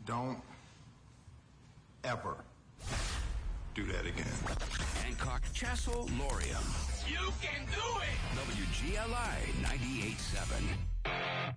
Don't ever do that again. Hancock, Chassel, Lorium. You can do it! WGLI 98.7.